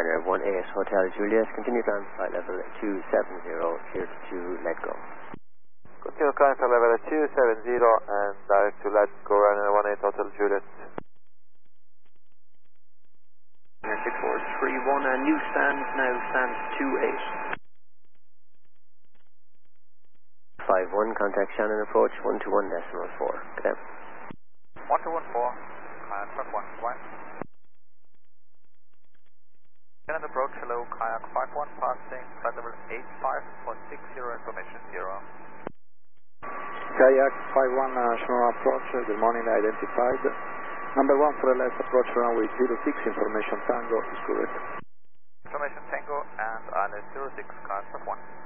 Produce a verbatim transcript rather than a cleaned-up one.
Ryanair one eight Hotel Juliet, continue climb flight level two seven zero, clear to let go. Continue climb flight level two seven zero and direct to let go, Ryanair one eight Hotel Juliet. six four three one, and new stand, now stand two eight. five one, contact Shannon approach one two one decimal four. Okay. one two one four, kayak track one, one. Shannon approach, hello, kayak five one, passing, flight level eight five point six zero, information zero. Kayak five one, uh, Shannon approach, good morning, identified. Number one for the left approach runway zero six, information Tango is correct. Information Tango and I L S zero six, kayak track one.